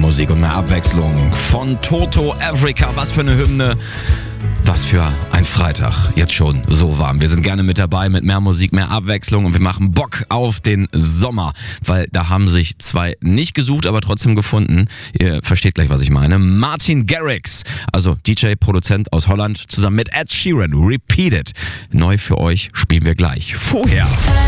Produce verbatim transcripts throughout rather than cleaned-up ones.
Musik und mehr Abwechslung von Toto Africa. Was für eine Hymne. Was für ein Freitag. Jetzt schon so warm. Wir sind gerne mit dabei mit mehr Musik, mehr Abwechslung und wir machen Bock auf den Sommer. Weil da haben sich zwei nicht gesucht, aber trotzdem gefunden. Ihr versteht gleich, was ich meine. Martin Garrix, also D J, Produzent aus Holland, zusammen mit Ed Sheeran. Repeat It. Neu für euch spielen wir gleich. Vorher.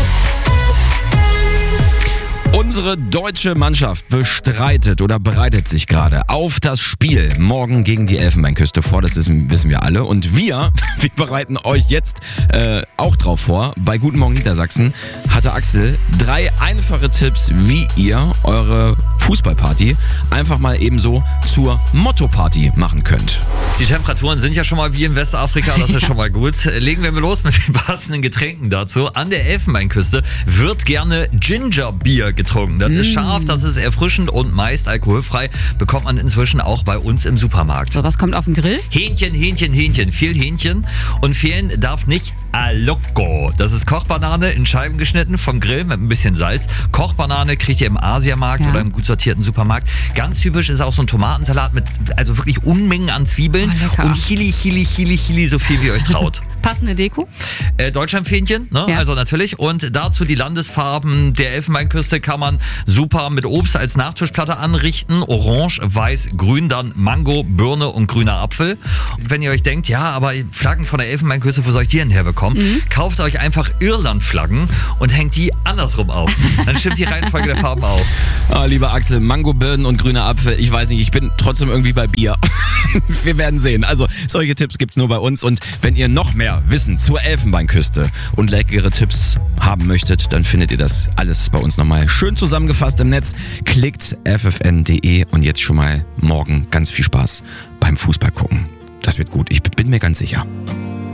Unsere deutsche Mannschaft bestreitet oder bereitet sich gerade auf das Spiel morgen gegen die Elfenbeinküste vor. Das ist, wissen wir alle. Und wir, wir bereiten euch jetzt äh, auch drauf vor. Bei Guten Morgen Niedersachsen hatte Axel drei einfache Tipps, wie ihr eure Fußballparty einfach mal ebenso zur Motto-Party machen könnt. Die Temperaturen sind ja schon mal wie in Westafrika, das ist schon mal gut. Legen wir mal los mit den passenden Getränken dazu. An der Elfenbeinküste wird gerne Gingerbier getrunken. Das mm. ist scharf, das ist erfrischend und meist alkoholfrei. Bekommt man inzwischen auch bei uns im Supermarkt. So, was kommt auf den Grill? Hähnchen, Hähnchen, Hähnchen. Viel Hähnchen. Und fehlen darf nicht Aloko. Das ist Kochbanane in Scheiben geschnitten vom Grill mit ein bisschen Salz. Kochbanane kriegt ihr im Asiamarkt ja. oder im gut sortierten Supermarkt. Ganz typisch ist auch so ein Tomatensalat mit also wirklich Unmengen an Zwiebeln oh, und Chili, Chili, Chili, Chili, so viel wie ihr euch traut. Passende Deko? Äh, Deutschlandfähnchen, ne? Ja. Also natürlich. Und dazu die Landesfarben der Elfenbeinküste kann man super mit Obst als Nachtischplatte anrichten. Orange, Weiß, Grün, dann Mango, Birne und grüner Apfel. Und wenn ihr euch denkt, ja, aber Flaggen von der Elfenbeinküste, wo soll ich die denn herbekommen? Mhm. Kauft euch einfach Irland-Flaggen und hängt die andersrum auf. Dann stimmt die Reihenfolge der Farben auch. Ah, lieber Axel, Mango, Birnen und grüner Apfel. Ich weiß nicht, ich bin trotzdem irgendwie bei Bier. Wir werden sehen. Also solche Tipps gibt's nur bei uns. Und wenn ihr noch mehr Wissen zur Elfenbeinküste und leckere Tipps haben möchtet, dann findet ihr das alles bei uns nochmal schön zusammengefasst im Netz. Klickt f f n punkt d e und jetzt schon mal morgen ganz viel Spaß beim Fußball gucken. Das wird gut, ich bin mir ganz sicher.